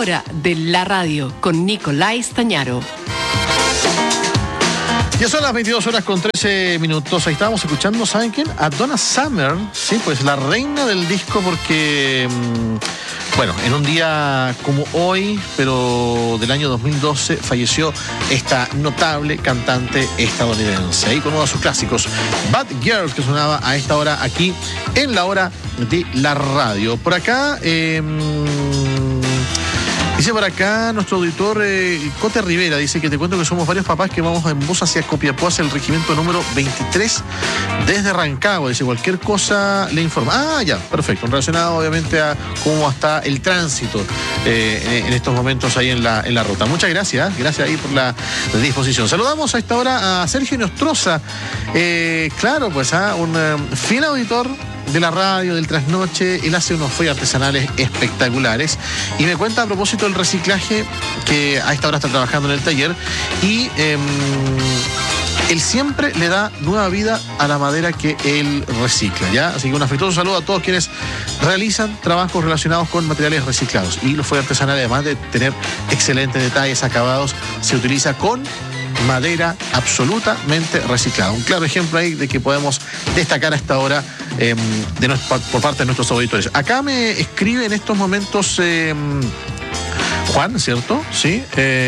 hora de la radio con Nicolás Stañaro. Ya son las 22 horas con 13 minutos. Ahí estábamos escuchando, ¿saben quién? A Donna Summer, sí, pues la reina del disco, porque, bueno, en un día como hoy, pero del año 2012, falleció esta notable cantante estadounidense. Ahí con uno de sus clásicos, Bad Girls, que sonaba a esta hora aquí en la hora de la radio. Por acá, dice por acá nuestro auditor Cote Rivera, dice que te cuento que somos varios papás que vamos en bus hacia Copiapó, hacia el regimiento número 23 desde Rancagua. Dice, cualquier cosa le informa. Ah, ya, perfecto. Relacionado obviamente a cómo está el tránsito en estos momentos ahí en la ruta. Muchas gracias, gracias ahí por la disposición. Saludamos a esta hora a Sergio Nostroza. Claro, pues un fiel auditor de la radio, del trasnoche. Él hace unos follos artesanales espectaculares y me cuenta a propósito del reciclaje, que a esta hora está trabajando en el taller, y él siempre le da nueva vida a la madera que él recicla, ¿ya? Así que un afectuoso saludo a todos quienes realizan trabajos relacionados con materiales reciclados. Y los follos artesanales, además de tener excelentes detalles, acabados, se utiliza con madera absolutamente reciclada. Un claro ejemplo ahí de que podemos destacar a esta hora por parte de nuestros auditores. Acá me escribe en estos momentos Juan, ¿cierto? Sí.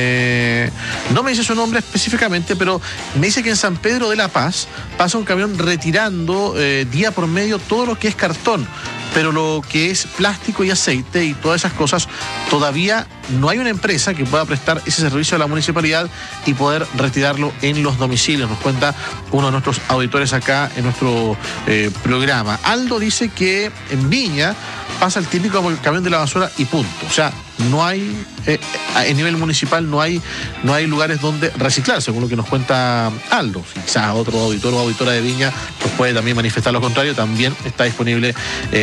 No me dice su nombre específicamente, pero me dice que en San Pedro de la Paz pasa un camión retirando día por medio todo lo que es cartón, pero lo que es plástico y aceite y todas esas cosas, todavía no hay una empresa que pueda prestar ese servicio a la municipalidad y poder retirarlo en los domicilios. Nos cuenta uno de nuestros auditores acá en nuestro programa. Aldo dice que en Viña pasa el típico camión de la basura y punto. O sea, no hay, a nivel municipal no hay lugares donde reciclar, según lo que nos cuenta Aldo. Quizás otro auditor o auditora de Viña nos puede también manifestar lo contrario. También está disponible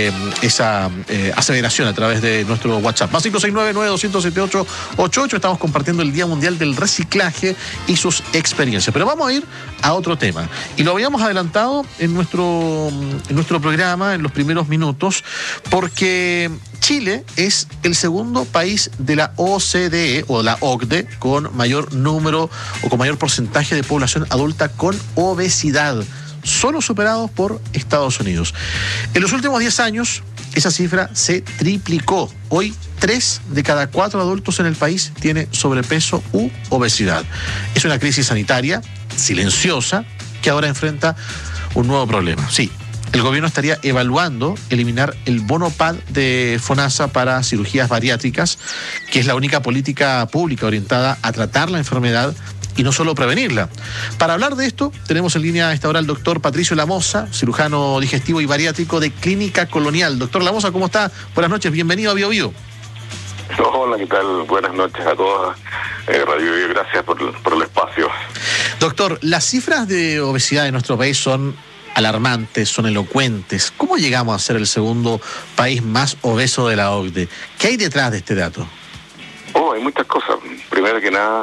esa aseveración a través de nuestro WhatsApp. Más 569-900-7888. Estamos compartiendo el Día Mundial del Reciclaje y sus experiencias. Pero vamos a ir a otro tema. Y lo habíamos adelantado en nuestro programa en los primeros minutos, porque Chile es el segundo país de la OCDE o la OCDE con mayor número o con mayor porcentaje de población adulta con obesidad, solo superados por Estados Unidos. En los últimos 10 años, esa cifra se triplicó. Hoy, 3 de cada 4 adultos en el país tiene sobrepeso u obesidad. Es una crisis sanitaria silenciosa que ahora enfrenta un nuevo problema. Sí, el gobierno estaría evaluando eliminar el bono PAD de FONASA para cirugías bariátricas, que es la única política pública orientada a tratar la enfermedad y no solo prevenirla. Para hablar de esto, tenemos en línea a esta hora al doctor Patricio Lamoza, cirujano digestivo y bariátrico de Clínica Colonial. Doctor Lamoza, ¿cómo está? Buenas noches, bienvenido a Bio Bio. Hola, ¿qué tal? Buenas noches a todas. Radio Bio, gracias por el espacio. Doctor, las cifras de obesidad de nuestro país son alarmantes, son elocuentes. ¿Cómo llegamos a ser el segundo país más obeso de la OCDE? ¿Qué hay detrás de este dato? Hay muchas cosas. Primero que nada,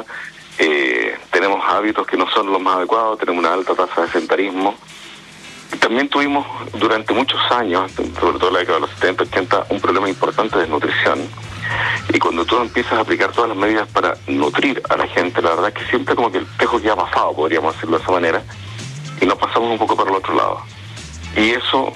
tenemos hábitos que no son los más adecuados, tenemos una alta tasa de sedentarismo. También tuvimos durante muchos años, sobre todo en la década de los 70, 80, un problema importante de desnutrición. Y cuando tú empiezas a aplicar todas las medidas para nutrir a la gente, la verdad es que siempre como que el tejo queda pasado, podríamos decirlo de esa manera, y nos pasamos un poco para el otro lado. Y eso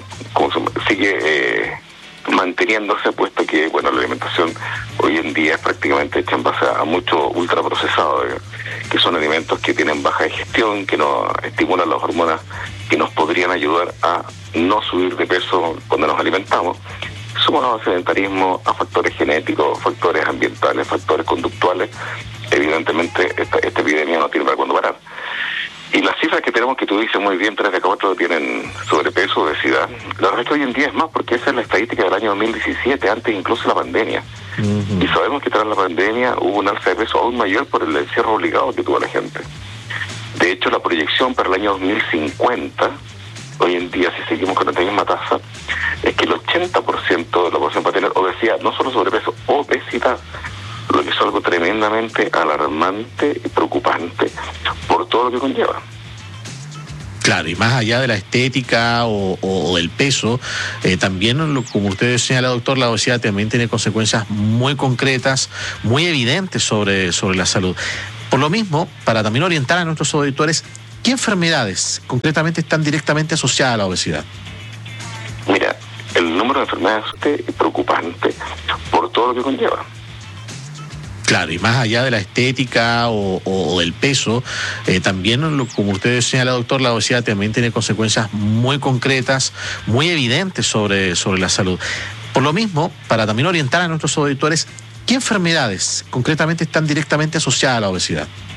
sigue manteniéndose, puesto que la alimentación hoy en día es prácticamente hecha en base a mucho ultraprocesado, que son alimentos que tienen baja digestión, que no estimulan las hormonas que nos podrían ayudar a no subir de peso cuando nos alimentamos. Sumado al sedentarismo, a factores genéticos, factores ambientales, factores conductuales, evidentemente esta epidemia no tiene para cuándo parar. Y las cifras que tenemos, que tú dices muy bien, 3 de cada 4 tienen sobrepeso, obesidad. La verdad es que hoy en día es más, porque esa es la estadística del año 2017, antes incluso de la pandemia. Y sabemos que tras la pandemia hubo un alza de peso aún mayor por el encierro obligado que tuvo la gente. De hecho, la proyección para el año 2050, hoy en día, si seguimos con la misma tasa, es que el 80% de la población va a tener obesidad, no solo sobrepeso, obesidad. Lo que es algo tremendamente alarmante y preocupante por todo lo que conlleva. Claro, y más allá de la estética o del peso, también, como usted señala, doctor, la obesidad también tiene consecuencias muy concretas, muy evidentes sobre la salud. Por lo mismo, para también orientar a nuestros auditores, ¿qué enfermedades concretamente están directamente asociadas a la obesidad? Mira, el número de enfermedades es preocupante por todo lo que conlleva. Claro, y más allá de la estética o del peso, también, como usted señala, doctor, la obesidad también tiene consecuencias muy concretas, muy evidentes sobre la salud. Por lo mismo, para también orientar a nuestros auditores, ¿qué enfermedades concretamente están directamente asociadas a la obesidad?